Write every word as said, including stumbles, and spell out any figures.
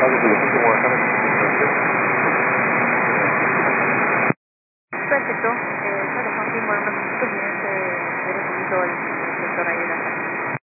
Pablo de Legítimo Guadalajara. Perfecto, eh, yo le confirmo en unos minutos y en este he recibido el